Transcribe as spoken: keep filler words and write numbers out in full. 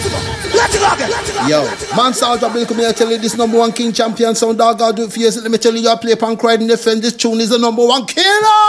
Let it go again. Yo, man, Soldier Bill, come here, tell you this number one king champion sound dog. I'll do it for you. So let me tell you, you play punk ride and defend. This tune is the number one killer.